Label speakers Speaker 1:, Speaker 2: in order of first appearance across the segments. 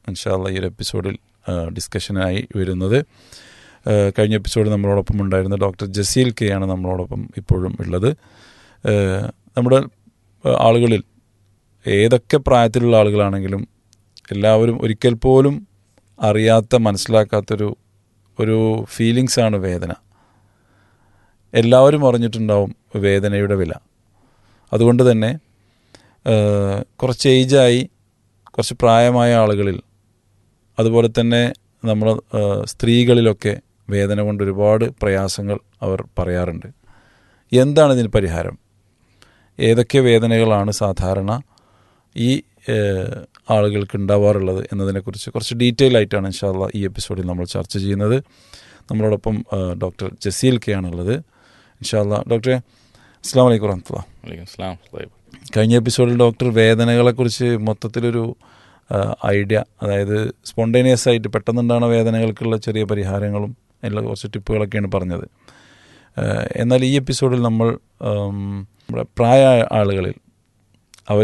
Speaker 1: ഇൻഷാ അല്ലാഹ് ഈ ഒരു എപ്പിസോഡിൽ ഡിസ്കഷനായി വരുന്നത്. കഴിഞ്ഞ എപ്പിസോഡിൽ നമ്മളോടൊപ്പം ഉണ്ടായിരുന്ന ഡോക്ടർ ജസീൽ കെ ആണ് നമ്മളോടൊപ്പം ഇപ്പോഴും ഉള്ളത്. നമ്മുടെ ആളുകളിൽ ഏതൊക്കെ പ്രായത്തിലുള്ള ആളുകളാണെങ്കിലും എല്ലാവരും ഒരിക്കൽ പോലും അറിയാത്ത മനസ്സിലാക്കാത്തൊരു ഫീലിങ്സാണ് വേദന. എല്ലാവരും അറിഞ്ഞിട്ടുണ്ടാവും വേദനയുടെ വില. അതുകൊണ്ട് തന്നെ കുറച്ച് ഏജായി കുറച്ച് പ്രായമായ ആളുകളിൽ അതുപോലെ തന്നെ നമ്മൾ സ്ത്രീകളിലൊക്കെ വേദന കൊണ്ട് ഒരുപാട് പ്രയാസങ്ങൾ അവർ പറയാറുണ്ട്. എന്താണ് ഇതിന് പരിഹാരം? ഏതൊക്കെ വേദനകളാണ് സാധാരണ ഈ ആളുകൾക്ക് ഉണ്ടാവാറുള്ളത് എന്നതിനെക്കുറിച്ച് കുറച്ച് ഡീറ്റെയിൽ ആയിട്ടാണ് ഇൻഷാ അല്ലാഹ് ഈ എപ്പിസോഡിൽ നമ്മൾ ചർച്ച ചെയ്യുന്നത്. നമ്മളോടൊപ്പം ഡോക്ടർ ജസീൽ കെ ആണുള്ളത്. ഇൻഷാ അല്ലാഹ് ഡോക്ടറെ അസ്സലാമു അലൈക്കും വറഹ്മത്തുള്ളാഹി.
Speaker 2: വലൈക്കും അസ്സലാം.
Speaker 1: കഴിഞ്ഞ എപ്പിസോഡിൽ ഡോക്ടർ വേദനകളെക്കുറിച്ച് മൊത്തത്തിലൊരു ഐഡിയ, അതായത് സ്പോണ്ടേനിയസ് ആയിട്ട് പെട്ടെന്നുണ്ടാകുന്ന വേദനകൾക്കുള്ള ചെറിയ പരിഹാരങ്ങളും അതിലുള്ള കുറച്ച് ടിപ്പുകളൊക്കെയാണ് പറഞ്ഞത്. എന്നാൽ ഈ എപ്പിസോഡിൽ നമ്മൾ നമ്മുടെ പ്രായ ആളുകളിൽ അവർ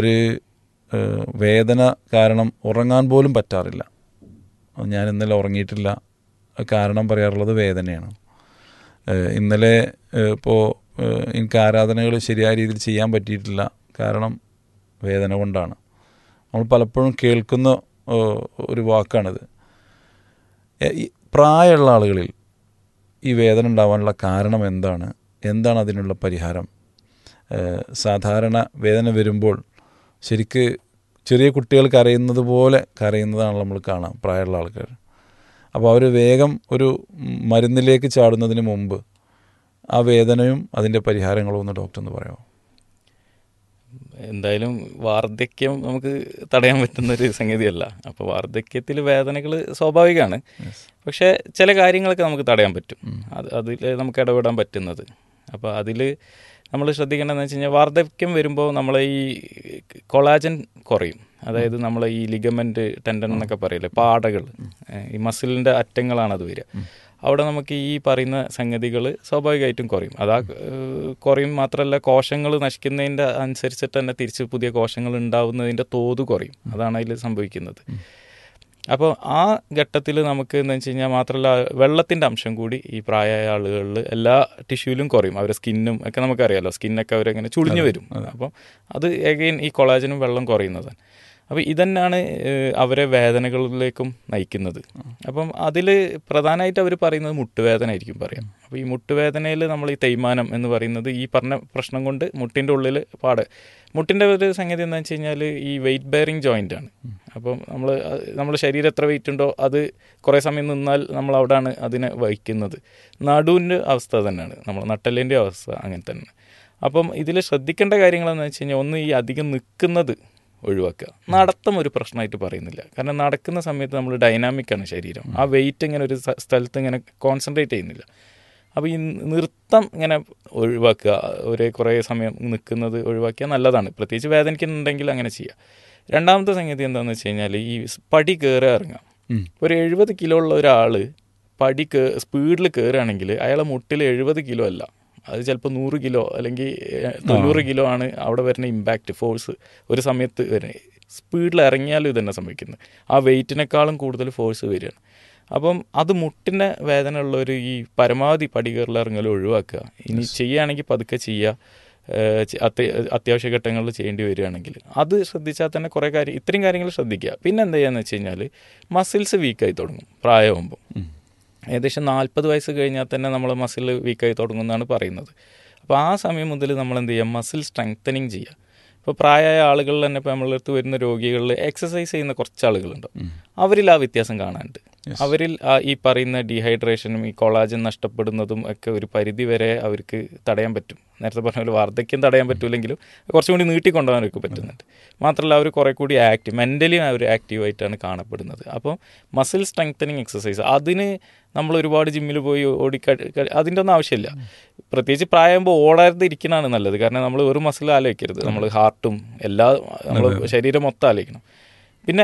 Speaker 1: വേദന കാരണം ഉറങ്ങാൻ പോലും പറ്റാറില്ല. ഞാൻ ഇന്നലെ ഉറങ്ങിയിട്ടില്ല, കാരണം പറയാറുള്ളത് വേദനയാണ്. ഇന്നലെ ഇപ്പോൾ എനിക്ക് ആരാധനകൾ ശരിയായ രീതിയിൽ ചെയ്യാൻ പറ്റിയിട്ടില്ല, കാരണം വേദന കൊണ്ടാണ്. നമ്മൾ പലപ്പോഴും കേൾക്കുന്ന ഒരു വാക്കാണിത്. പ്രായമുള്ള ആളുകളിൽ ഈ വേദന ഉണ്ടാവാനുള്ള കാരണം എന്താണ് അതിനുള്ള പരിഹാരം? സാധാരണ വേദന വരുമ്പോൾ ശരിക്ക് ചെറിയ കുട്ടികൾ കരയുന്നത് പോലെ കരയുന്നതാണ് നമ്മൾ കാണാം പ്രായമുള്ള ആൾക്കാർ. അപ്പോൾ അവർ വേഗം ഒരു മരുന്നിലേക്ക് ചാടുന്നതിന് മുമ്പ് ആ വേദനയും അതിൻ്റെ പരിഹാരങ്ങളും ഒന്ന് ഡോക്ടർ എന്ന് പറയാമോ?
Speaker 2: എന്തായാലും വാർദ്ധക്യം നമുക്ക് തടയാൻ പറ്റുന്നൊരു സംഗതിയല്ല. അപ്പോൾ വാർദ്ധക്യത്തിൽ വേദനകൾ സ്വാഭാവികമാണ്. പക്ഷേ ചില കാര്യങ്ങളൊക്കെ നമുക്ക് തടയാൻ പറ്റും. അതിൽ നമുക്ക് ഇടപെടാൻ പറ്റുന്നത്. അപ്പോൾ അതിൽ നമ്മൾ ശ്രദ്ധിക്കേണ്ടതെന്ന് വെച്ച് കഴിഞ്ഞാൽ, വാർദ്ധക്യം വരുമ്പോൾ നമ്മളെ ഈ കൊളാജൻ കുറയും. അതായത് നമ്മളെ ഈ ലിഗമെൻറ്റ്, ടെൻഡൻ എന്നൊക്കെ പറയില്ലേ, പാടകൾ, ഈ മസിലിൻ്റെ അറ്റങ്ങളാണത് വരിക. അവിടെ നമുക്ക് ഈ പറയുന്ന സംഗതികൾ സ്വാഭാവികമായിട്ടും കുറയും. കുറയും മാത്രമല്ല, കോശങ്ങൾ നശിക്കുന്നതിൻ്റെ അനുസരിച്ചിട്ട് തന്നെ തിരിച്ച് പുതിയ കോശങ്ങൾ ഉണ്ടാവുന്നതിൻ്റെ തോത് കുറയും. അതാണ് അതിൽ സംഭവിക്കുന്നത്. അപ്പോൾ ആ ഘട്ടത്തിൽ നമുക്ക് എന്ന് വെച്ച് കഴിഞ്ഞാൽ, മാത്രമല്ല വെള്ളത്തിൻ്റെ അംശം കൂടി ഈ പ്രായമായ ആളുകളിൽ എല്ലാ ടിഷ്യൂലും കുറയും. അവരുടെ സ്കിന്നും ഒക്കെ നമുക്കറിയാമല്ലോ, സ്കിന്നൊക്കെ അവരങ്ങനെ ചുളിഞ്ഞു വരും. അപ്പം അത് എഗെയിൻ ഈ കൊളാജനും വെള്ളം കുറയുന്നതാണ്. അപ്പോൾ ഇതന്നെയാണ് അവരെ വേദനകളിലേക്കും നയിക്കുന്നത്. അപ്പം അതിൽ പ്രധാനമായിട്ട് അവർ പറയുന്നത് മുട്ടുവേദന ആയിരിക്കും പറയാം. അപ്പോൾ ഈ മുട്ടുവേദനയിൽ നമ്മൾ ഈ തേയ്മാനം എന്ന് പറയുന്നത് ഈ പറഞ്ഞ പ്രശ്നം കൊണ്ട് മുട്ടിൻ്റെ ഉള്ളിൽ മുട്ടിൻ്റെ ഒരു സംഗതി എന്താണെന്ന് വെച്ച് കഴിഞ്ഞാൽ ഈ വെയിറ്റ് ബെയറിങ് ജോയിൻ്റ് ആണ്. അപ്പം നമ്മുടെ ശരീരം എത്ര വെയിറ്റ് ഉണ്ടോ അത് കുറേ സമയം നിന്നാൽ നമ്മൾ അവിടെയാണ് അതിനെ വഹിക്കുന്നത്. നടുവിൻ്റെ അവസ്ഥ തന്നെയാണ്, നമ്മൾ നട്ടെല്ലിൻ്റെ അവസ്ഥ അങ്ങനെ തന്നെ. അപ്പം ഇതിൽ ശ്രദ്ധിക്കേണ്ട കാര്യങ്ങളെന്ന് വെച്ച് കഴിഞ്ഞാൽ, ഒന്ന് ഈ അധികം നിൽക്കുന്നത് ഒഴിവാക്കുക. നടത്തം ഒരു പ്രശ്നമായിട്ട് പറയുന്നില്ല, കാരണം നടക്കുന്ന സമയത്ത് നമ്മൾ ഡൈനാമിക്കാണ് ശരീരം. ആ വെയിറ്റ് ഇങ്ങനെ ഒരു സ്ഥലത്ത് ഇങ്ങനെ കോൺസെൻട്രേറ്റ് ചെയ്യുന്നില്ല. അപ്പോൾ ഈ നൃത്തം ഇങ്ങനെ ഒഴിവാക്കുക, കുറേ സമയം നിൽക്കുന്നത് ഒഴിവാക്കിയാൽ നല്ലതാണ്. പ്രത്യേകിച്ച് വേദനിക്കുന്നുണ്ടെങ്കിൽ അങ്ങനെ ചെയ്യുക. രണ്ടാമത്തെ സംഗതി എന്താണെന്ന് വെച്ച് കഴിഞ്ഞാൽ, ഈ പടി കയറി ഇറങ്ങാം. ഒരു 70 കിലോ ഉള്ള ഒരാൾ സ്പീഡിൽ കയറുകയാണെങ്കിൽ അയാളെ മുട്ടിൽ 70 കിലോ അല്ല, അത് ചിലപ്പോൾ 100 കിലോ അല്ലെങ്കിൽ 90 കിലോ ആണ് അവിടെ വരുന്ന ഇമ്പാക്റ്റ് ഫോഴ്സ്. ഒരു സമയത്ത് സ്പീഡിൽ ഇറങ്ങിയാലും ഇതന്നെ സംഭവിക്കുന്നത്. ആ വെയിറ്റിനേക്കാളും കൂടുതൽ ഫോഴ്സ് വരികയാണ്. അപ്പം അത് മുട്ടിൻ്റെ വേദന ഉള്ളവർ ഈ പരമാവധി പടി കയറിൽ ഇറങ്ങൽ ഒഴിവാക്കുക. ഇനി ചെയ്യുകയാണെങ്കിൽ പതുക്കെ ചെയ്യുക. അത്യാവശ്യ ഘട്ടങ്ങളിൽ ചെയ്യേണ്ടി വരികയാണെങ്കിൽ അത് ശ്രദ്ധിച്ചാൽ തന്നെ കുറേ ഇത്രയും കാര്യങ്ങൾ ശ്രദ്ധിക്കുക. പിന്നെ എന്താ ചെയ്യുകയെന്ന് വെച്ച് കഴിഞ്ഞാൽ, മസിൽസ് വീക്കായി തുടങ്ങും പ്രായമാകുമ്പോൾ. ഏകദേശം 40 വയസ്സ് കഴിഞ്ഞാൽ തന്നെ നമ്മൾ മസിൽ വീക്കായി തുടങ്ങുമെന്നാണ് പറയുന്നത്. അപ്പോൾ ആ സമയം മുതൽ നമ്മൾ എന്ത് ചെയ്യുക, മസിൽ സ്ട്രെങ്തനിങ് ചെയ്യുക. ഇപ്പോൾ പ്രായമായ ആളുകളിൽ തന്നെ, ഇപ്പോൾ നമ്മളെ അടുത്ത് വരുന്ന രോഗികളിൽ എക്സസൈസ് ചെയ്യുന്ന കുറച്ച് ആളുകളുണ്ട്, അവരിൽ ആ വ്യത്യാസം കാണാനുണ്ട്. അവരിൽ ഈ പറയുന്ന ഡീഹൈഡ്രേഷനും ഈ കൊളാജൻ നഷ്ടപ്പെടുന്നതും ഒക്കെ ഒരു പരിധി വരെ അവർക്ക് തടയാൻ പറ്റും. നേരത്തെ പറഞ്ഞ പോലെ വാർദ്ധക്യം തടയാൻ പറ്റില്ലെങ്കിലും കുറച്ചും കൂടി നീട്ടിക്കൊണ്ടുപോകാൻ അവർക്ക് പറ്റുന്നുണ്ട്. മാത്രമല്ല അവർ കുറേ കൂടി മെൻ്റലി അവർ ആക്റ്റീവായിട്ടാണ് കാണപ്പെടുന്നത്. അപ്പോൾ മസിൽ സ്ട്രെങ്തനിങ് എക്സസൈസ്, അതിന് നമ്മൾ ഒരുപാട് ജിമ്മിൽ പോയി അതിൻ്റെ ഒന്നും ആവശ്യമില്ല. പ്രത്യേകിച്ച് പ്രായമാകുമ്പോൾ ഓടാതെ ഇരിക്കുന്നതാണ് നല്ലത്. കാരണം നമ്മൾ ഒരു മസിൽ ആലോചിക്കരുത്, നമ്മൾ ഹാർട്ടും നമ്മൾ ശരീരം മൊത്തം ആലോചിക്കണം. പിന്നെ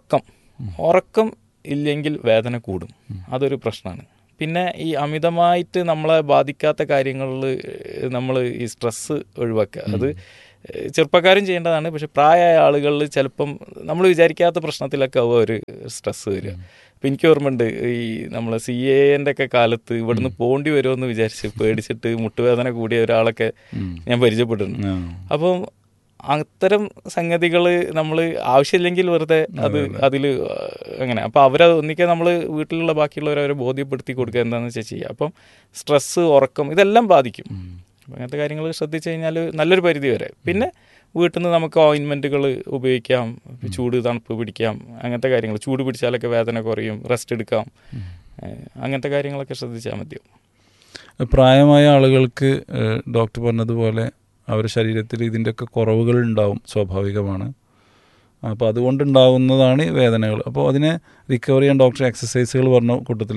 Speaker 2: ഉറക്കം ഇല്ലെങ്കിൽ വേദന കൂടും, അതൊരു പ്രശ്നമാണ്. പിന്നെ ഈ അമിതമായിട്ട് നമ്മളെ ബാധിക്കാത്ത കാര്യങ്ങളിൽ നമ്മൾ ഈ സ്ട്രെസ്സ് ഒഴിവാക്കുക. അത് ചെറുപ്പക്കാരും ചെയ്യേണ്ടതാണ്. പക്ഷെ പ്രായമായ ആളുകളിൽ ചിലപ്പം നമ്മൾ വിചാരിക്കാത്ത പ്രശ്നത്തിലൊക്കെ ആവുക ഒരു സ്ട്രെസ്സ് വരിക. അപ്പം എനിക്ക് ഓർമ്മയുണ്ട്, ഈ നമ്മളെ CAൻ്റെ ഒക്കെ കാലത്ത് ഇവിടുന്ന് പോണ്ടി വരുമെന്ന് വിചാരിച്ച് പേടിച്ചിട്ട് മുട്ടുവേദന കൂടിയ ഒരാളൊക്കെ ഞാൻ പരിചയപ്പെട്ടിട്ടുണ്ട്. അപ്പം അത്തരം സംഗതികൾ നമ്മൾ ആവശ്യമില്ലെങ്കിൽ വെറുതെ അതിൽ അങ്ങനെ അപ്പം അവരത് ഒന്നിക്കെ നമ്മൾ വീട്ടിലുള്ള ബാക്കിയുള്ളവരെ ബോധ്യപ്പെടുത്തി കൊടുക്കുക എന്താണെന്ന് വെച്ചാൽ ചെയ്യുക. അപ്പം സ്ട്രെസ്സ്, ഉറക്കം ഇതെല്ലാം ബാധിക്കും. അങ്ങനത്തെ കാര്യങ്ങൾ ശ്രദ്ധിച്ചു കഴിഞ്ഞാൽ നല്ലൊരു പരിധി വരെ. പിന്നെ വീട്ടിൽ നിന്ന് നമുക്ക് ഓയിൻമെൻറ്റുകൾ ഉപയോഗിക്കാം, ചൂട് തണുപ്പ് പിടിക്കാം, അങ്ങനത്തെ കാര്യങ്ങൾ. ചൂട് പിടിച്ചാലൊക്കെ വേദന കുറയും, റെസ്റ്റ് എടുക്കാം, അങ്ങനത്തെ കാര്യങ്ങളൊക്കെ ശ്രദ്ധിച്ചാൽ മതിയാവും.
Speaker 1: പ്രായമായ ആളുകൾക്ക് ഡോക്ടർ പറഞ്ഞതുപോലെ അവരുടെ ശരീരത്തിൽ ഇതിൻ്റെയൊക്കെ കുറവുകൾ ഉണ്ടാവും, സ്വാഭാവികമാണ്. അപ്പോൾ അതുകൊണ്ടുണ്ടാവുന്നതാണ് വേദനകൾ. അപ്പോൾ അതിനെ റിക്കവർ ചെയ്യാൻ ഡോക്ടർ എക്സസൈസുകൾ പറഞ്ഞ കൂട്ടത്തിൽ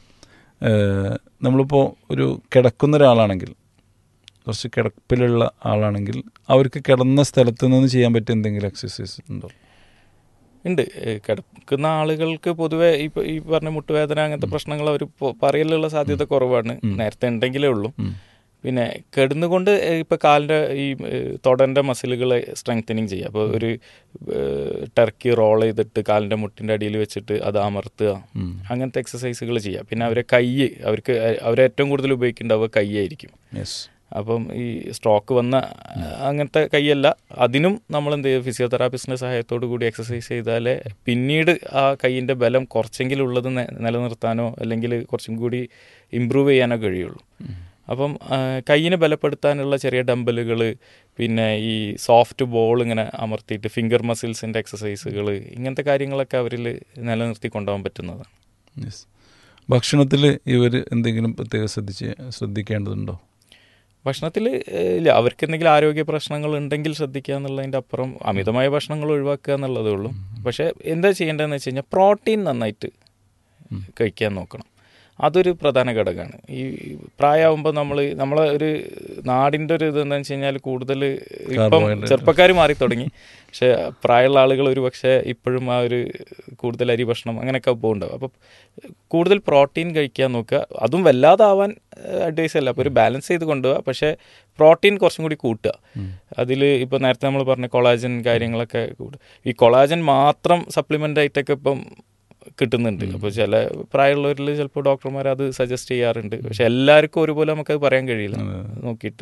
Speaker 1: നമ്മളിപ്പോൾ ഒരു കിടക്കുന്ന ഒരാളാണെങ്കിൽ, കുറച്ച് കിടപ്പിലുള്ള ആളാണെങ്കിൽ അവർക്ക് കിടന്ന സ്ഥലത്ത് നിന്ന് ചെയ്യാൻ പറ്റിയ എന്തെങ്കിലും എക്സസൈസ് ഉണ്ടോ?
Speaker 2: ഉണ്ട്. കിടക്കുന്ന ആളുകൾക്ക് പൊതുവെ ഈ പറഞ്ഞ മുട്ടുവേദന അങ്ങനത്തെ പ്രശ്നങ്ങൾ അവർ പറയലുള്ള സാധ്യത കുറവാണ്, നേരത്തെ ഉണ്ടെങ്കിലേ ഉള്ളൂ. പിന്നെ കിടന്നുകൊണ്ട് ഇപ്പോൾ കാലിൻ്റെ ഈ തൊടൻ്റെ മസിലുകളെ സ്ട്രെങ്തനിങ് ചെയ്യുക. അപ്പോൾ ഒരു ടർക്കി റോൾ ചെയ്തിട്ട് കാലിൻ്റെ മുട്ടിൻ്റെ അടിയിൽ വെച്ചിട്ട് അത് അമർത്തുക, അങ്ങനത്തെ എക്സസൈസുകൾ ചെയ്യുക. പിന്നെ അവരേറ്റവും കൂടുതൽ ഉപയോഗിക്കേണ്ടത് കൈയായിരിക്കും. അപ്പം ഈ സ്ട്രോക്ക് വന്ന അങ്ങനത്തെ കൈയല്ല, അതിനും നമ്മൾ എന്ത് ചെയ്യും, ഫിസിയോതെറാപ്പിസ്റ്റിൻ്റെ സഹായത്തോടു കൂടി എക്സസൈസ് ചെയ്താലേ പിന്നീട് ആ കൈയിൻ്റെ ബലം കുറച്ചെങ്കിലും ഉള്ളത് നിലനിർത്താനോ അല്ലെങ്കിൽ കുറച്ചും കൂടി ഇമ്പ്രൂവ് ചെയ്യാനോ കഴിയുള്ളൂ. അപ്പം കൈയിനെ ബലപ്പെടുത്താനുള്ള ചെറിയ ഡംബലുകൾ, പിന്നെ ഈ സോഫ്റ്റ് ബോൾ ഇങ്ങനെ അമർത്തിയിട്ട് ഫിംഗർ മസിൽസിൻ്റെ എക്സസൈസുകൾ, ഇങ്ങനത്തെ കാര്യങ്ങളൊക്കെ അവരിൽ നിലനിർത്തി കൊണ്ടുപോകാൻ പറ്റുന്നതാണ്.
Speaker 1: ഭക്ഷണത്തിൽ ഇവർ എന്തെങ്കിലും പ്രത്യേകം ശ്രദ്ധിക്കേണ്ടതുണ്ടോ?
Speaker 2: ഭക്ഷണത്തിൽ ഇല്ല, അവർക്ക് എന്തെങ്കിലും ആരോഗ്യ പ്രശ്നങ്ങൾ ഉണ്ടെങ്കിൽ ശ്രദ്ധിക്കുക എന്നുള്ളതിൻ്റെ അപ്പുറം അമിതമായ ഭക്ഷണങ്ങൾ ഒഴിവാക്കുക എന്നുള്ളതേ ഉള്ളൂ. പക്ഷേ എന്താ ചെയ്യേണ്ടതെന്ന് വെച്ച് കഴിഞ്ഞാൽ പ്രോട്ടീൻ നന്നായിട്ട് കഴിക്കാൻ നോക്കണം. അതൊരു പ്രധാന ഘടകമാണ്. ഈ പ്രായമാകുമ്പോൾ നമ്മളെ ഒരു നാടിൻ്റെ ഒരു ഇതെന്താണെന്ന് വെച്ച് കഴിഞ്ഞാൽ കൂടുതൽ ഇപ്പം ചെറുപ്പക്കാർ മാറി തുടങ്ങി. പക്ഷേ പ്രായമുള്ള ആളുകൾ ഒരു പക്ഷേ ഇപ്പോഴും ആ ഒരു കൂടുതൽ അരി ഭക്ഷണം അങ്ങനെയൊക്കെ പോകുന്നുണ്ടാവും. അപ്പോൾ കൂടുതൽ പ്രോട്ടീൻ കഴിക്കാൻ നോക്കുക. അതും വല്ലാതാവാൻ അഡ്വൈസ് അല്ല, അപ്പോൾ ഒരു ബാലൻസ് ചെയ്ത് കൊണ്ടുപോകുക. പക്ഷേ പ്രോട്ടീൻ കുറച്ചും കൂടി കൂട്ടുക. അതിൽ ഇപ്പോൾ നേരത്തെ നമ്മൾ പറഞ്ഞ കൊളാജൻ കാര്യങ്ങളൊക്കെ കൂടുക. ഈ കൊളാജൻ മാത്രം സപ്ലിമെൻ്റ് ആയിട്ടൊക്കെ ഇപ്പം കിട്ടുന്നുണ്ട്. അപ്പോൾ ചില പ്രായമുള്ളവരിൽ ചിലപ്പോൾ ഡോക്ടർമാർ അത് സജസ്റ്റ് ചെയ്യാറുണ്ട്. പക്ഷെ എല്ലാവർക്കും ഒരുപോലെ നമുക്കത് പറയാൻ കഴിയില്ല. നോക്കിയിട്ട്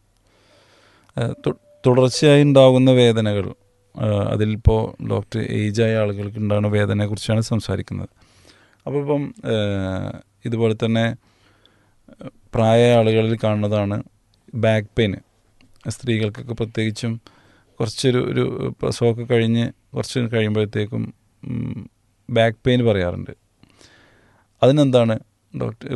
Speaker 1: തുടർച്ചയായി ഉണ്ടാകുന്ന വേദനകൾ, അതിലിപ്പോൾ ഡോക്ടർ ഏജായ ആളുകൾക്ക് ഉണ്ടാകുന്ന വേദനയെക്കുറിച്ചാണ് സംസാരിക്കുന്നത്. അപ്പോൾ ഇപ്പം ഇതുപോലെ തന്നെ പ്രായമായ ആളുകളിൽ കാണുന്നതാണ് ബാക്ക് പെയിൻ. സ്ത്രീകൾക്കൊക്കെ പ്രത്യേകിച്ചും കുറച്ചൊരു പ്രസവമൊക്കെ കഴിഞ്ഞ് കുറച്ച് കഴിയുമ്പോഴത്തേക്കും ബാക്ക് പെയിൻ പറയാറുണ്ട്. അതിനെന്താണ് ഡോക്ടർ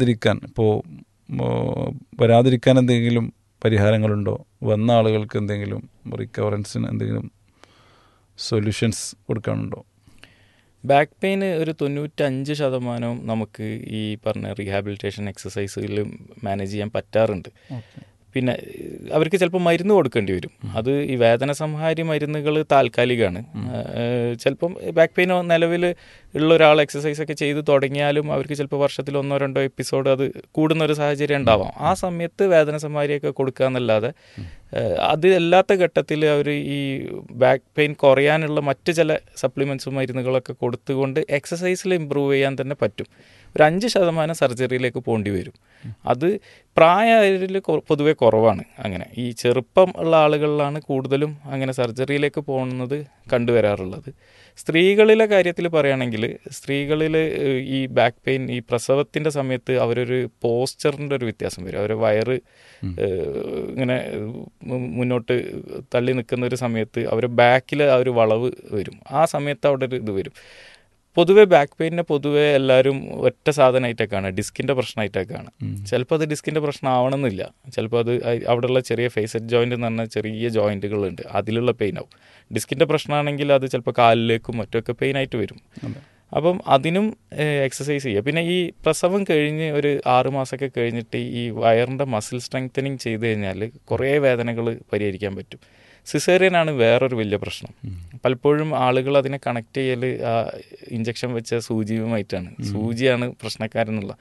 Speaker 1: വരാതിരിക്കാൻ എന്തെങ്കിലും പരിഹാരങ്ങളുണ്ടോ? വന്ന ആളുകൾക്ക് എന്തെങ്കിലും റിക്കവറൻസിന് എന്തെങ്കിലും സൊല്യൂഷൻസ് കൊടുക്കാനുണ്ടോ?
Speaker 2: ബാക്ക് പെയിന് ഒരു 95% നമുക്ക് ഈ പറഞ്ഞ റീഹാബിലിറ്റേഷൻ എക്സസൈസിൽ മാനേജ് ചെയ്യാൻ പറ്റാറുണ്ട്. പിന്നെ അവർക്ക് ചിലപ്പോൾ മരുന്ന് കൊടുക്കേണ്ടി വരും. അത് ഈ വേദന സംഹാരി മരുന്നുകൾ താൽക്കാലികമാണ്. ചിലപ്പം ബാക്ക് പെയിൻ നിലവിൽ ഉള്ള ഒരാൾ എക്സസൈസൊക്കെ ചെയ്ത് തുടങ്ങിയാലും അവർക്ക് ചിലപ്പോൾ വർഷത്തിൽ 1-2 എപ്പിസോഡ് അത് കൂടുന്നൊരു സാഹചര്യം ഉണ്ടാവാം. ആ സമയത്ത് വേദന സംഹാരിയൊക്കെ കൊടുക്കുക എന്നല്ലാതെ അത് അല്ലാത്ത ഘട്ടത്തിൽ അവർ ഈ ബാക്ക് പെയിൻ കുറയാനുള്ള മറ്റ് ചില സപ്ലിമെൻറ്റ്സും മരുന്നുകളൊക്കെ കൊടുത്തുകൊണ്ട് എക്സസൈസിൽ ഇമ്പ്രൂവ് ചെയ്യാൻ തന്നെ പറ്റും. ഒരു 5% സർജറിയിലേക്ക് പോകേണ്ടി വരും. അത് പ്രായമായവരിൽ പൊതുവെ കുറവാണ്. അങ്ങനെ ഈ ചെറുപ്പം ഉള്ള ആളുകളിലാണ് കൂടുതലും അങ്ങനെ സർജറിയിലേക്ക് പോകുന്നത് കണ്ടുവരാറുള്ളത്. സ്ത്രീകളിലെ കാര്യത്തിൽ പറയുകയാണെങ്കിൽ സ്ത്രീകളിൽ ഈ ബാക്ക് പെയിൻ ഈ പ്രസവത്തിൻ്റെ സമയത്ത് അവരൊരു പോസ്ചറിൻ്റെ ഒരു വ്യത്യാസം വരും. അവർ വയറ് ഇങ്ങനെ മുന്നോട്ട് തള്ളി നിൽക്കുന്ന ഒരു സമയത്ത് അവർ ബാക്കിൽ ആ ഒരു വളവ് വരും. ആ സമയത്ത് അവിടെ ഒരു ഇത് വരും. പൊതുവെ ബാക്ക് പെയിനെ പൊതുവെ എല്ലാവരും ഒറ്റ സാധനമായിട്ടൊക്കെയാണ്, ഡിസ്കിൻ്റെ പ്രശ്നമായിട്ടൊക്കെയാണ്. ചിലപ്പോൾ അത് ഡിസ്കിൻ്റെ പ്രശ്നം ആവണമെന്നില്ല. ചിലപ്പോൾ അത് അവിടെയുള്ള ചെറിയ ഫേസറ്റ് ജോയിൻ്റ് എന്ന് പറഞ്ഞാൽ ചെറിയ ജോയിൻറ്റുകളുണ്ട്, അതിലുള്ള പെയിൻ ആവും. ഡിസ്കിൻ്റെ പ്രശ്നമാണെങ്കിൽ അത് ചിലപ്പോൾ കാലിലേക്കും മറ്റൊക്കെ പെയിനായിട്ട് വരും. അപ്പം അതിനും എക്സസൈസ് ചെയ്യുക. പിന്നെ ഈ പ്രസവം കഴിഞ്ഞ് ഒരു 6 മാസമൊക്കെ കഴിഞ്ഞിട്ട് ഈ വയറിൻ്റെ മസിൽ സ്ട്രെങ്തനിങ് ചെയ്ത് കഴിഞ്ഞാൽ കുറേ വേദനകൾ പരിഹരിക്കാൻ പറ്റും. സിസേറിയനാണ് വേറൊരു വലിയ പ്രശ്നം. പലപ്പോഴും ആളുകൾ അതിനെ കണക്ട് ചെയ്യൽ ഇഞ്ചക്ഷൻ വെച്ച സൂചിയുമായിട്ടാണ്. സൂചിയാണ് പ്രശ്നക്കാരെന്നുള്ള.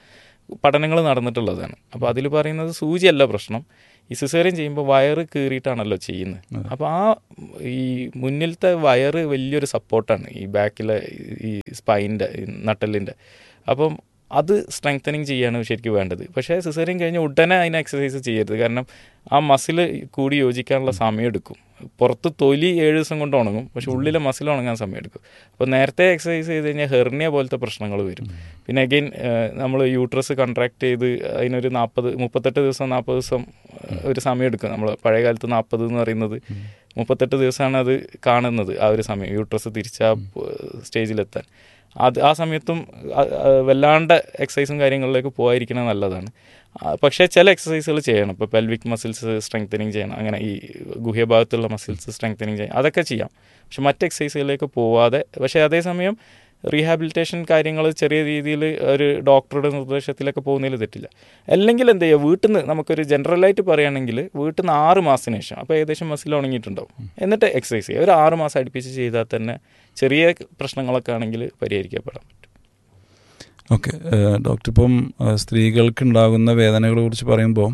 Speaker 2: പഠനങ്ങൾ നടന്നിട്ടുള്ളതാണ്. അപ്പോൾ അതിൽ പറയുന്നത് സൂചിയല്ല പ്രശ്നം, ഈ സിസേറിയൻ ചെയ്യുമ്പോൾ വയറ് കീറിയിട്ടാണല്ലോ ചെയ്യുന്നത്. അപ്പോൾ ഈ മുന്നിലത്തെ വയറ് വലിയൊരു സപ്പോർട്ടാണ് ഈ ബാക്കിലെ ഈ സ്പൈൻ്റെ നട്ടെല്ലിൻ്റെ. അപ്പം അത് സ്ട്രെങ്തനിങ് ചെയ്യാണ് ശരിക്കും വേണ്ടത്. പക്ഷേ സിസേറിയൻ കഴിഞ്ഞ് ഉടനെ അതിന് എക്സസൈസ് ചെയ്യരുത്. കാരണം ആ മസിൽ കൂടി യോജിക്കാനുള്ള സമയം എടുക്കും. പുറത്ത് തൊലി 7 ദിവസം കൊണ്ട് ഉണങ്ങും, പക്ഷെ ഉള്ളിലെ മസിൽ ഉണങ്ങാൻ സമയം എടുക്കും. അപ്പോൾ നേരത്തെ എക്സസൈസ് ചെയ്ത് കഴിഞ്ഞാൽ ഹെർണിയ പോലത്തെ പ്രശ്നങ്ങൾ വരും. പിന്നെ അഗെയിൻ നമ്മൾ യൂട്രസ് കൺട്രാക്ട് ചെയ്ത് അതിനൊരു 38 ദിവസം 40 ദിവസം ഒരു സമയം എടുക്കും. നമ്മൾ പഴയ കാലത്ത് 40 എന്ന് പറയുന്നത് 38 ദിവസമാണ് അത് കാണുന്നത്, ആ ഒരു സമയം യൂട്രസ് തിരിച്ച് ആ സ്റ്റേജിലെത്താൻ. ആ സമയത്തും വല്ലാണ്ട് എക്സസൈസും കാര്യങ്ങളിലേക്ക് പോകാതിരിക്കുന്നത് നല്ലതാണ്. പക്ഷേ ചില എക്സസൈസുകൾ ചെയ്യണം. ഇപ്പോൾ പെൽവിക് മസിൽസ് സ്ട്രെങ്തനിങ് ചെയ്യണം, അങ്ങനെ ഈ ഗുഹ്യഭാഗത്തുള്ള മസിൽസ് സ്ട്രെങ്തനിങ് ചെയ്യണം, അതൊക്കെ ചെയ്യാം. പക്ഷെ മറ്റ് എക്സസൈസുകളിലേക്ക് പോവാതെ, പക്ഷേ അതേസമയം റീഹാബിലിറ്റേഷൻ കാര്യങ്ങൾ ചെറിയ രീതിയിൽ ഒരു ഡോക്ടറുടെ നിർദ്ദേശത്തിലൊക്കെ പോകുന്നതിൽ തെറ്റില്ല. അല്ലെങ്കിൽ എന്ത് ചെയ്യുക, വീട്ടിൽ നിന്ന് നമുക്കൊരു ജനറലായിട്ട് പറയുകയാണെങ്കിൽ വീട്ടിൽ നിന്ന് 6 മാസത്തിന് ശേഷം അപ്പോൾ ഏകദേശം മസിൽ ഉണങ്ങിയിട്ടുണ്ടാവും, എന്നിട്ട് എക്സസൈസ് ചെയ്യുക. ഒരു 6 മാസം അടുപ്പിച്ച് ചെയ്താൽ തന്നെ ചെറിയ പ്രശ്നങ്ങളൊക്കെ ആണെങ്കിൽ പരിഹരിക്കപ്പെടാൻ പറ്റും.
Speaker 1: ഓക്കെ ഡോക്ടർ, ഇപ്പം സ്ത്രീകൾക്ക് ഉണ്ടാകുന്ന വേദനകളെ കുറിച്ച് പറയുമ്പോൾ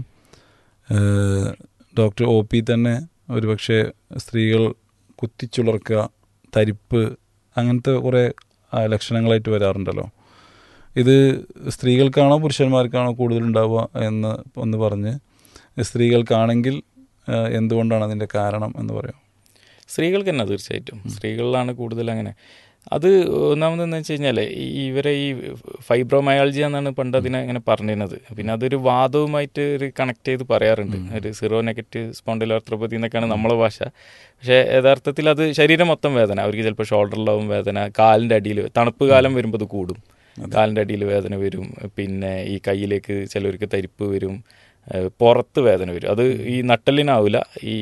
Speaker 1: ഡോക്ടർ OP തന്നെ ഒരുപക്ഷെ സ്ത്രീകൾ കുത്തിച്ചുളർക്കുക, തരിപ്പ്, അങ്ങനത്തെ കുറേ ലക്ഷണങ്ങളായിട്ട് വരാറുണ്ടല്ലോ. ഇത് സ്ത്രീകൾക്കാണോ പുരുഷന്മാർക്കാണോ കൂടുതലുണ്ടാവുക എന്ന് ഒന്ന് പറഞ്ഞ്, സ്ത്രീകൾക്കാണെങ്കിൽ എന്തുകൊണ്ടാണ് അതിൻ്റെ കാരണം എന്ന് പറയാം?
Speaker 2: സ്ത്രീകൾക്ക് തന്നെ തീർച്ചയായിട്ടും സ്ത്രീകളിലാണ് കൂടുതൽ അങ്ങനെ. അത് ഒന്നാമതെന്ന് വെച്ച് കഴിഞ്ഞാൽ ഇവരെ ഈ ഫൈബ്രോമയാൾജിയ എന്നാണ് പണ്ട് അതിനെ അങ്ങനെ പറഞ്ഞിരുന്നത്. പിന്നെ അതൊരു വാദവുമായിട്ട് ഒരു കണക്ട് ചെയ്ത് പറയാറുണ്ട്, ഒരു സീറോ നെഗറ്റീവ് സ്പോണ്ടിലോആർത്രപ്പതി എന്നൊക്കെയാണ് നമ്മളെ ഭാഷ. പക്ഷേ യഥാർത്ഥത്തിൽ അത് ശരീരം മൊത്തം വേദന. അവർക്ക് ചിലപ്പോൾ ഷോൾഡറിലാവും വേദന, കാലിൻ്റെ അടിയിൽ തണുപ്പ് കാലം വരുമ്പോൾ അത് കൂടും, കാലിൻ്റെ അടിയിൽ വേദന വരും, പിന്നെ ഈ കയ്യിലേക്ക് ചിലവർക്ക് തരിപ്പ് വരും, പുറത്ത് വേദന വരും. അത് ഈ നട്ടലിനാവില്ല, ഈ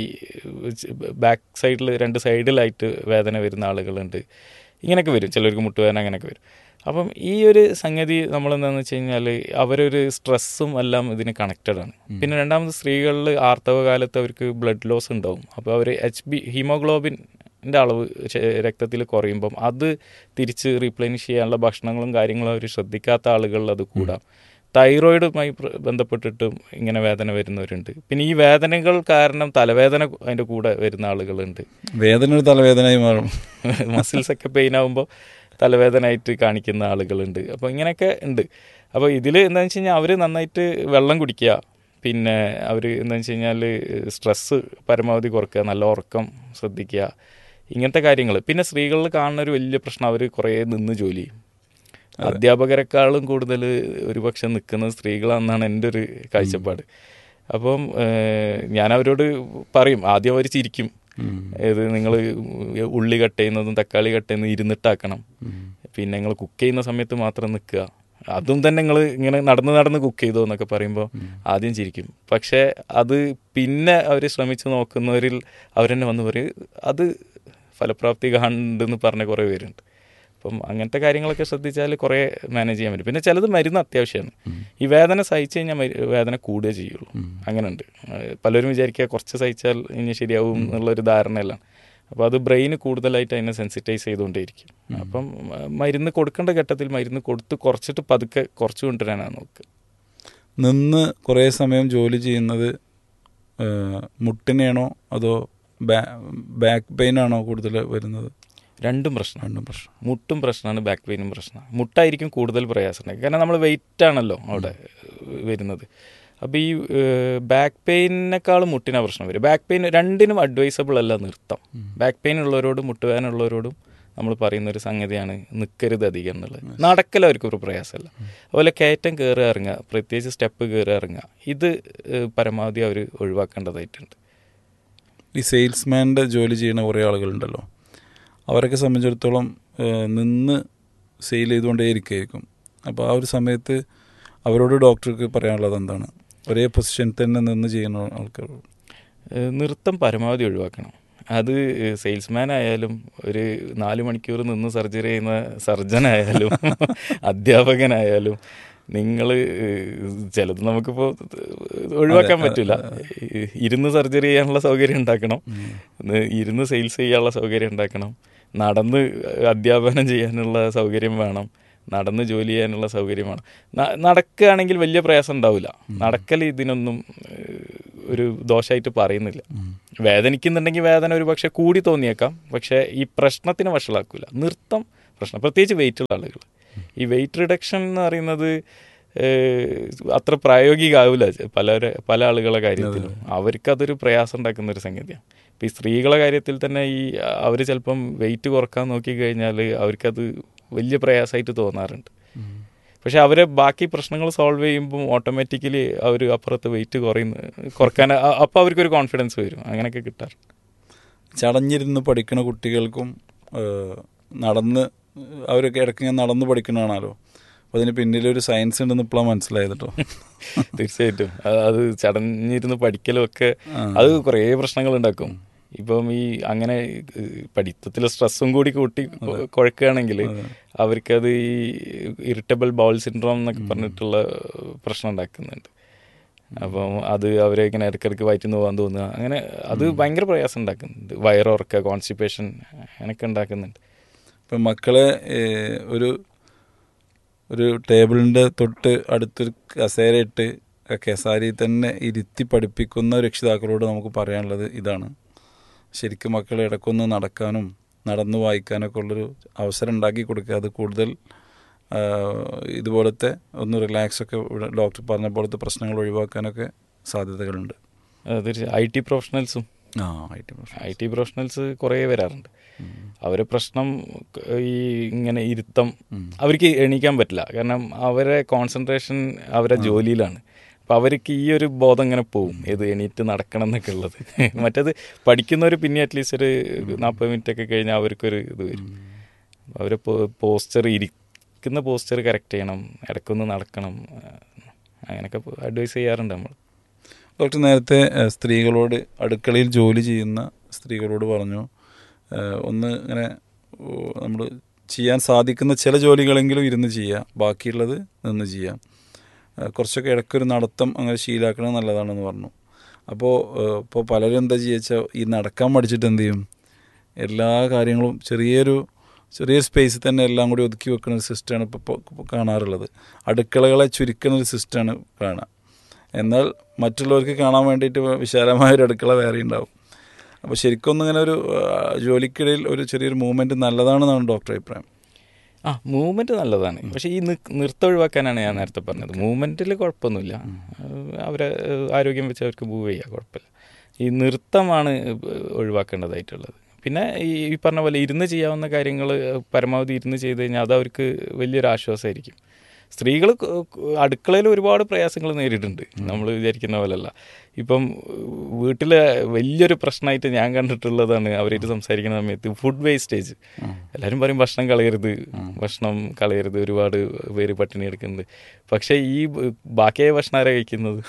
Speaker 2: ബാക്ക് സൈഡിൽ 2 സൈഡിലായിട്ട് വേദന വരുന്ന ആളുകളുണ്ട്. ഇങ്ങനെയൊക്കെ വരും, ചിലർക്ക് മുട്ടുവേദന, അങ്ങനെയൊക്കെ വരും. അപ്പം ഈ ഒരു സംഗതി നമ്മളെന്താണെന്ന് വെച്ച് കഴിഞ്ഞാൽ അവരൊരു സ്ട്രെസ്സും എല്ലാം ഇതിന് കണക്റ്റഡ് ആണ്. പിന്നെ രണ്ടാമത് സ്ത്രീകളിൽ ആർത്തവ കാലത്ത് അവർക്ക് ബ്ലഡ് ലോസ് ഉണ്ടാവും. അപ്പോൾ അവർ ഹീമോഗ്ലോബിൻ്റെ അളവ് രക്തത്തിൽ കുറയുമ്പം അത് തിരിച്ച് റീപ്ലേനിഷ് ചെയ്യാനുള്ള ഭക്ഷണങ്ങളും കാര്യങ്ങളും അവർ ശ്രദ്ധിക്കാത്ത ആളുകളിൽ അത് കൂടാം. തൈറോയിഡുമായി ബന്ധപ്പെട്ടിട്ടും ഇങ്ങനെ വേദന വരുന്നവരുണ്ട്. പിന്നെ ഈ വേദനകൾ കാരണം തലവേദന അതിൻ്റെ കൂടെ വരുന്ന ആളുകളുണ്ട്.
Speaker 1: വേദന ഒരു തലവേദനയായി മാറും,
Speaker 2: മസിൽസൊക്കെ പെയിൻ ആകുമ്പോൾ തലവേദനയായിട്ട് കാണിക്കുന്ന ആളുകളുണ്ട്. അപ്പോൾ ഇങ്ങനെയൊക്കെ ഉണ്ട്. അപ്പോൾ ഇതിൽ എന്താണെന്ന് വെച്ച് കഴിഞ്ഞാൽ അവർ നന്നായിട്ട് വെള്ളം കുടിക്കുക, പിന്നെ അവർ എന്താണെന്ന് വെച്ച് കഴിഞ്ഞാൽ സ്ട്രെസ്സ് പരമാവധി കുറയ്ക്കുക, നല്ല ഉറക്കം ശ്രദ്ധിക്കുക, ഇങ്ങനത്തെ കാര്യങ്ങൾ. പിന്നെ സ്ത്രീകളിൽ കാണുന്ന ഒരു വലിയ പ്രശ്നം, അവർ കുറേ നിന്ന് ജോലി ചെയ്യും. അധ്യാപകരെക്കാളും കൂടുതൽ ഒരുപക്ഷെ നിൽക്കുന്നത് സ്ത്രീകളാണെന്നാണ് എൻ്റെ ഒരു കാഴ്ചപ്പാട്. അപ്പം ഞാൻ അവരോട് പറയും, ആദ്യം അവർ ചിരിക്കും, ഇത് നിങ്ങൾ ഉള്ളി കട്ട് ചെയ്യുന്നതും തക്കാളി കട്ട് ചെയ്യുന്നതും ഇരുന്നിട്ടാക്കണം, പിന്നെ നിങ്ങൾ കുക്ക് ചെയ്യുന്ന സമയത്ത് മാത്രം നിൽക്കുക, അതും തന്നെ നിങ്ങൾ ഇങ്ങനെ നടന്ന് കുക്ക് ചെയ്തോ എന്നൊക്കെ പറയുമ്പോൾ ആദ്യം ചിരിക്കും. പക്ഷേ അത് പിന്നെ അവർ ശ്രമിച്ച് നോക്കുന്നവരിൽ അവരെന്നെ വന്ന് പറയും അത് ഫലപ്രാപ്തി കാണുന്നുണ്ടെന്ന് പറഞ്ഞ കുറേ പേരുണ്ട്. അപ്പം അങ്ങനത്തെ കാര്യങ്ങളൊക്കെ ശ്രദ്ധിച്ചാൽ കുറേ മാനേജ് ചെയ്യാൻ പറ്റും. പിന്നെ ചിലത് മരുന്ന് അത്യാവശ്യമാണ്. ഈ വേദന സഹിച്ച് കഴിഞ്ഞാൽ വേദന കൂടുകയേ ചെയ്യുള്ളൂ, അങ്ങനെയുണ്ട്. പലരും വിചാരിക്കുക കുറച്ച് സഹിച്ചാൽ ഇനി ശരിയാവും എന്നുള്ളൊരു ധാരണയെല്ലാം. അപ്പോൾ അത് ബ്രെയിന് കൂടുതലായിട്ട് അതിനെ സെൻസിറ്റൈസ് ചെയ്തുകൊണ്ടേയിരിക്കും. അപ്പം മരുന്ന് കൊടുക്കേണ്ട ഘട്ടത്തിൽ മരുന്ന് കൊടുത്ത് കുറച്ചിട്ട് പതുക്കെ കുറച്ച് കൊണ്ടുവരാനാണ് നോക്കുക.
Speaker 1: നിന്ന് കുറേ സമയം ജോലി ചെയ്യുന്നത് മുട്ടിനെയാണോ അതോ ബാക്ക് പെയിനാണോ കൂടുതൽ വരുന്നത്?
Speaker 2: രണ്ടും പ്രശ്നം. മുട്ടും പ്രശ്നമാണ്, ബാക്ക് പെയിനും പ്രശ്നമാണ്. മുട്ടായിരിക്കും കൂടുതൽ പ്രയാസമുണ്ടായി, കാരണം നമ്മൾ വെയിറ്റ് ആണല്ലോ അവിടെ വരുന്നത്. അപ്പോൾ ഈ ബാക്ക് പെയിനേക്കാളും മുട്ടിനാണ് പ്രശ്നം വരും. ബാക്ക് പെയിൻ രണ്ടിനും അഡ്വൈസബിൾ അല്ല നിർത്താം. ബാക്ക് പെയിൻ ഉള്ളവരോടും മുട്ടുവേദന ഉള്ളവരോടും നമ്മൾ പറയുന്നൊരു സംഗതിയാണ് നിൽക്കരുത് അധികം എന്നുള്ളത്. നടക്കൽ അവർക്കൊരു പ്രയാസമല്ല. അതുപോലെ കയറ്റം കയറി ഇറങ്ങുക, പ്രത്യേകിച്ച് സ്റ്റെപ്പ് കയറി ഇറങ്ങുക, ഇത് പരമാവധി അവർ ഒഴിവാക്കേണ്ടതായിട്ടുണ്ട്.
Speaker 1: ഈ സെയിൽസ്മാൻ്റെ ജോലി ചെയ്യുന്ന കുറേ ആളുകളുണ്ടല്ലോ, അവരൊക്കെ സംബന്ധിച്ചിടത്തോളം നിന്ന് സെയിൽ ചെയ്തുകൊണ്ടേയിരിക്കും. അപ്പോൾ ആ ഒരു സമയത്ത് അവരോട് ഡോക്ടർക്ക് പറയാനുള്ളത് എന്താണ്? ഒരേ പൊസിഷനിൽ തന്നെ നിന്ന് ചെയ്യുന്ന ആൾക്കാർ
Speaker 2: നൃത്തം പരമാവധി ഒഴിവാക്കണം. അത് സെയിൽസ്മാൻ ആയാലും ഒരു 4 മണിക്കൂർ നിന്ന് സർജറി ചെയ്യുന്ന സർജനായാലും അധ്യാപകനായാലും നിങ്ങൾ ചിലത് നമുക്കിപ്പോൾ ഒഴിവാക്കാൻ പറ്റില്ല. ഇരുന്ന് സർജറി ചെയ്യാനുള്ള സൗകര്യം ഉണ്ടാക്കണം, ഇരുന്ന് സെയിൽസ് ചെയ്യാനുള്ള സൗകര്യം ഉണ്ടാക്കണം, നടന്ന് അധ്യാപനം ചെയ്യാനുള്ള സൗകര്യം വേണം, നടന്ന് ജോലി ചെയ്യാനുള്ള സൗകര്യമാണ്. നടക്കുകയാണെങ്കിൽ വലിയ പ്രയാസം ഉണ്ടാവില്ല. നടക്കൽ ഇതിനൊന്നും ഒരു ദോഷമായിട്ട് പറയുന്നില്ല. വേദനിക്കുന്നുണ്ടെങ്കിൽ വേദന ഒരു പക്ഷേ കൂടി തോന്നിയേക്കാം, പക്ഷേ ഈ പ്രശ്നത്തിന് വഷളാക്കില്ല. നൃത്തം പ്രശ്നം, പ്രത്യേകിച്ച് വെയിറ്റുള്ള ആളുകൾ. ഈ വെയിറ്റ് റിഡക്ഷൻ എന്ന് പറയുന്നത് അത്ര പ്രായോഗികമാവില്ല പല ആളുകളുടെ കാര്യത്തിലും. അവർക്കതൊരു പ്രയാസം ഉണ്ടാക്കുന്ന ഒരു സംഗതിയാണ്. ഇപ്പം ഈ സ്ത്രീകളുടെ കാര്യത്തിൽ തന്നെ അവർ ചിലപ്പം വെയിറ്റ് കുറക്കാൻ നോക്കിക്കഴിഞ്ഞാൽ അവർക്കത് വലിയ പ്രയാസമായിട്ട് തോന്നാറുണ്ട്. പക്ഷെ അവരെ ബാക്കി പ്രശ്നങ്ങൾ സോൾവ് ചെയ്യുമ്പോൾ ഓട്ടോമാറ്റിക്കലി അവർ അപ്പുറത്ത് വെയിറ്റ് കുറക്കാൻ അപ്പോൾ അവർക്കൊരു കോൺഫിഡൻസ് വരും. അങ്ങനെയൊക്കെ കിട്ടാറ്.
Speaker 1: ചടഞ്ഞിരുന്ന് പഠിക്കുന്ന കുട്ടികൾക്കും നടന്ന് അവരൊക്കെ ഇടയ്ക്ക് നടന്ന് പഠിക്കണതാണല്ലോ. അപ്പോൾ അതിന് പിന്നിലൊരു സയൻസ് ഉണ്ടെന്ന് ഇപ്പോഴാണ് മനസ്സിലായത് കേട്ടോ.
Speaker 2: തീർച്ചയായിട്ടും അത് ചടഞ്ഞിരുന്ന് പഠിക്കലും ഒക്കെ അത് കുറേ പ്രശ്നങ്ങൾ ഉണ്ടാക്കും. ഇപ്പം അങ്ങനെ പഠിത്തത്തിൽ സ്ട്രെസ്സും കൂടി കൂട്ടി കുഴക്കുകയാണെങ്കിൽ അവർക്കത് ഈ ഇറിറ്റബിൾ ബൗൾ സിൻഡ്രോം എന്നൊക്കെ പറഞ്ഞിട്ടുള്ള പ്രശ്നം ഉണ്ടാക്കുന്നുണ്ട്. അപ്പം അത് അവരെ ഇങ്ങനെ ഇടയ്ക്കിടയ്ക്ക് വയറ്റിന്ന് പോകാൻ തോന്നുക, അങ്ങനെ അത് ഭയങ്കര പ്രയാസം ഉണ്ടാക്കുന്നുണ്ട്. വയറുറക്ക, കോൺസ്റ്റിപ്പേഷൻ അങ്ങനെയൊക്കെ ഉണ്ടാക്കുന്നുണ്ട്.
Speaker 1: ഇപ്പം മക്കളെ ഒരു ടേബിളിൻ്റെ തൊട്ട് അടുത്തൊരു കസേരയിട്ട് കസാരയിൽ തന്നെ ഇരുത്തി പഠിപ്പിക്കുന്ന രക്ഷിതാക്കളോട് നമുക്ക് പറയാനുള്ളത് ഇതാണ്. ശരിക്കും മക്കളെ ഇടയ്ക്കൊന്ന് നടക്കാനും നടന്ന് വായിക്കാനൊക്കെ ഉള്ളൊരു അവസരം ഉണ്ടാക്കി കൊടുക്കുക. അത് കൂടുതൽ ഇതുപോലത്തെ ഒന്ന് റിലാക്സൊക്കെ ഡോക്ടർ പറഞ്ഞ പോലത്തെ പ്രശ്നങ്ങൾ ഒഴിവാക്കാനൊക്കെ സാധ്യതകളുണ്ട്.
Speaker 2: IT പ്രൊഫഷണൽസും IT പ്രൊഫഷണൽസ് കുറേ വരാറുണ്ട്. അവരെ പ്രശ്നം ഇങ്ങനെ ഇരുത്തം, അവർക്ക് എണീക്കാൻ പറ്റില്ല. കാരണം അവരെ കോൺസെൻട്രേഷൻ അവരെ ജോലിയിലാണ്. അപ്പം അവർക്ക് ഈ ഒരു ബോധം ഇങ്ങനെ പോവും, ഏത് എണീറ്റ് നടക്കണം എന്നൊക്കെ ഉള്ളത്. മറ്റേത് പഠിക്കുന്നവർ പിന്നെ അറ്റ്ലീസ്റ്റ് ഒരു 40 മിനിറ്റ് ഒക്കെ കഴിഞ്ഞാൽ അവർക്കൊരു ഇത് വരും. അവർ ഇരിക്കുന്ന പോസ്ചർ കറക്റ്റ് ചെയ്യണം, ഇടയ്ക്കൊന്ന് നടക്കണം, അങ്ങനെയൊക്കെ അഡ്വൈസ് ചെയ്യാറുണ്ട് നമ്മൾ.
Speaker 1: ഡോക്ടർ നേരത്തെ സ്ത്രീകളോട്, അടുക്കളയിൽ ജോലി ചെയ്യുന്ന സ്ത്രീകളോട് പറഞ്ഞു, ഒന്ന് ഇങ്ങനെ നമ്മൾ ചെയ്യാൻ സാധിക്കുന്ന ചില ജോലികളെങ്കിലും ഇരുന്ന് ചെയ്യുക, ബാക്കിയുള്ളത് നിന്ന് ചെയ്യാം, കുറച്ചൊക്കെ ഇടയ്ക്കൊരു നടത്തം അങ്ങനെ ശീലാക്കണം നല്ലതാണെന്ന് പറഞ്ഞു. ഇപ്പോൾ പലരും എന്താ ചെയ്യുക, ഈ നടക്കാൻ പഠിച്ചിട്ട് എന്ത് ചെയ്യും, എല്ലാ കാര്യങ്ങളും ചെറിയ സ്പേസിൽ തന്നെ എല്ലാം കൂടി ഒതുക്കി വെക്കുന്ന ഒരു സിസ്റ്റമാണ് ഇപ്പോൾ കാണാറുള്ളത്. അടുക്കളകളെ ചുരുക്കുന്ന ഒരു സിസ്റ്റമാണ് കാണുക. എന്നാൽ മറ്റുള്ളവർക്ക് കാണാൻ വേണ്ടിയിട്ട് വിശാലമായൊരു അടുക്കള വേറെ ഉണ്ടാവും. അപ്പോൾ ശരിക്കും ഇങ്ങനെ ഒരു ജോലിക്കിടയിൽ ഒരു ചെറിയൊരു മൂവ്മെൻറ്റ് നല്ലതാണെന്നാണ് ഡോക്ടർ അഭിപ്രായം.
Speaker 2: മൂവ്മെൻറ്റ് നല്ലതാണ്. പക്ഷേ ഈ നൃത്തം ഒഴിവാക്കാനാണ് ഞാൻ നേരത്തെ പറഞ്ഞത്. മൂവ്മെൻറ്റിൽ കുഴപ്പമൊന്നുമില്ല, അവരെ ആരോഗ്യം വെച്ച് അവർക്ക് മൂവ് ചെയ്യുക, കുഴപ്പമില്ല. ഈ നൃത്തമാണ് ഒഴിവാക്കേണ്ടതായിട്ടുള്ളത്. പിന്നെ ഈ പറഞ്ഞ പോലെ ഇരുന്ന് ചെയ്യാവുന്ന കാര്യങ്ങൾ പരമാവധി ഇരുന്ന് ചെയ്ത് കഴിഞ്ഞാൽ അത് അവർക്ക് വലിയൊരു ആശ്വാസമായിരിക്കും. സ്ത്രീകൾ അടുക്കളയിൽ ഒരുപാട് പ്രയാസങ്ങൾ നേരിടുന്നുണ്ട്, നമ്മൾ വിചാരിക്കുന്ന പോലെയല്ല. ഇപ്പം വീട്ടിലെ വലിയൊരു പ്രശ്നമായിട്ട് ഞാൻ കണ്ടിട്ടുള്ളതാണ് അവരായിട്ട് സംസാരിക്കുന്ന സമയത്ത് ഫുഡ് വേസ്റ്റേജ്. എല്ലാവരും പറയും ഭക്ഷണം കളയരുത്, ഒരുപാട് പേര് പട്ടിണി എടുക്കുന്നുണ്ട്. പക്ഷേ ഈ ബാക്കിയായ ഭക്ഷണം ആരാ കഴിക്കുന്നത്?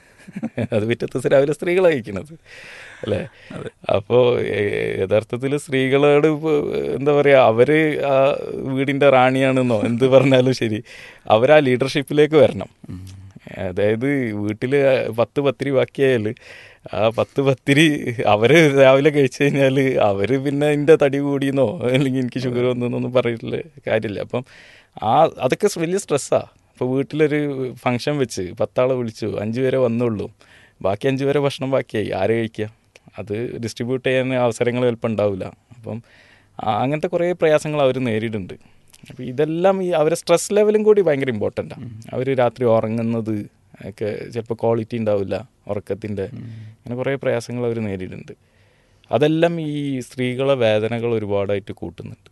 Speaker 2: അത് പിറ്റത്തെ ദിവസം രാവിലെ സ്ത്രീകളാണ് കഴിക്കുന്നത്, അല്ലേ? അപ്പോൾ യഥാർത്ഥത്തിൽ സ്ത്രീകളോട് എന്താ പറയുക, അവർ ആ വീടിൻ്റെ റാണിയാണെന്നോ എന്ത് പറഞ്ഞാലും ശരി, അവരാ ലീഡർഷിപ്പിലേക്ക് വരണം. അതായത് വീട്ടിൽ 10 പത്തിരി ബാക്കിയായാൽ ആ 10 പത്തിരി അവർ രാവിലെ കഴിച്ചു കഴിഞ്ഞാൽ അവർ പിന്നെ എൻ്റെ തടി കൂടിയെന്നോ അല്ലെങ്കിൽ എനിക്ക് ഷുഗർ വന്നെന്നൊന്നും പറഞ്ഞിട്ടുള്ള കാര്യമില്ല. അപ്പം അതൊക്കെ വലിയ സ്ട്രെസ്സാണ്. ഇപ്പോൾ വീട്ടിലൊരു ഫംഗ്ഷൻ വെച്ച് 10 ആളെ വിളിച്ചു, 5 പേരെ വന്നുള്ളൂ, ബാക്കി 5 പേരെ ഭക്ഷണം ബാക്കിയായി, ആരെ കഴിക്കുക? അത് ഡിസ്ട്രിബ്യൂട്ട് ചെയ്യാൻ അവസരങ്ങൾ ചിലപ്പോൾ ഉണ്ടാവില്ല. അപ്പം അങ്ങനത്തെ കുറേ പ്രയാസങ്ങൾ അവർ നേരിടുന്നുണ്ട്. അപ്പോൾ ഇതെല്ലാം അവരെ സ്ട്രെസ് ലെവലും കൂടി ഭയങ്കര ഇമ്പോർട്ടൻ്റാണ്. അവർ രാത്രി ഉറങ്ങുന്നത് ഒക്കെ ചിലപ്പോൾ ക്വാളിറ്റി ഉണ്ടാവില്ല ഉറക്കത്തിൻ്റെ, അങ്ങനെ കുറേ പ്രയാസങ്ങൾ അവർ നേരിടുന്നുണ്ട്. അതെല്ലാം ഈ സ്ത്രീകളെ വേദനകൾ ഒരുപാടായിട്ട് കൂട്ടുന്നുണ്ട്.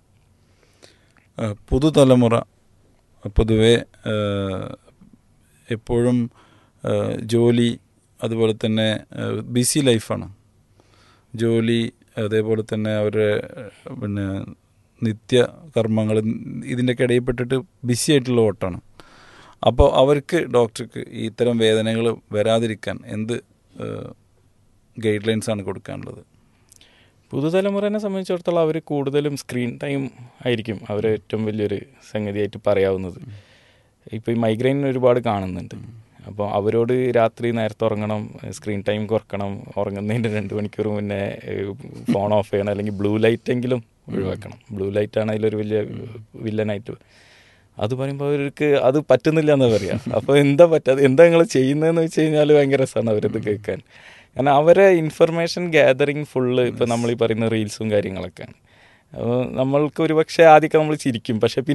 Speaker 1: പുതുതലമുറ പൊതുവെ എപ്പോഴും ജോലി, അതുപോലെ തന്നെ ബിസി ലൈഫാണ്. ജോലി, അതേപോലെ തന്നെ അവരുടെ നിത്യ കർമ്മങ്ങൾ, ഇതിൻ്റെയൊക്കെ ഇടയിൽപ്പെട്ടിട്ട് ബിസി ആയിട്ടുള്ള ഓട്ടാണ്. അപ്പോൾ അവർക്ക് ഡോക്ടർക്ക് ഇത്തരം വേദനകൾ വരാതിരിക്കാൻ എന്ത് ഗൈഡ് ലൈൻസാണ് കൊടുക്കാനുള്ളത്?
Speaker 2: പുതുതലമുറയെ സംബന്ധിച്ചിടത്തോളം അവർ കൂടുതലും സ്ക്രീൻ ടൈം ആയിരിക്കും അവർ ഏറ്റവും വലിയൊരു സംഗതിയായിട്ട് പറയാവുന്നത്. ഇപ്പോൾ ഈ മൈഗ്രെയിൻ ഒരുപാട് കാണുന്നുണ്ട്. അപ്പോൾ അവരോട് രാത്രി നേരത്തെ ഉറങ്ങണം, സ്ക്രീൻ ടൈം കുറക്കണം, ഉറങ്ങുന്നതിൻ്റെ 2 മണിക്കൂർ മുന്നേ ഫോൺ ഓഫ് ചെയ്യണം, അല്ലെങ്കിൽ ബ്ലൂ ലൈറ്റെങ്കിലും ഒഴിവാക്കണം. ബ്ലൂ ലൈറ്റാണ് അതിലൊരു വലിയ വില്ലനായിട്ട്. അത് പറയുമ്പോൾ അവർക്ക് അത് പറ്റുന്നില്ല എന്ന് പറയാം. അപ്പോൾ എന്താ പറ്റാതെ, എന്താ നിങ്ങൾ ചെയ്യുന്നതെന്ന് വെച്ച് കഴിഞ്ഞാൽ ഭയങ്കര രസമാണ് അവരത് കേൾക്കാൻ. കാരണം അവരെ ഇൻഫർമേഷൻ ഗ്യാതറിങ് ഫുള്ള് ഇപ്പോൾ നമ്മൾ ഈ പറയുന്ന റീൽസും കാര്യങ്ങളൊക്കെയാണ്. അപ്പോൾ നമ്മൾക്ക് ഒരു പക്ഷേ ആദ്യമൊക്കെ നമ്മൾ ചിരിക്കും, പക്ഷേ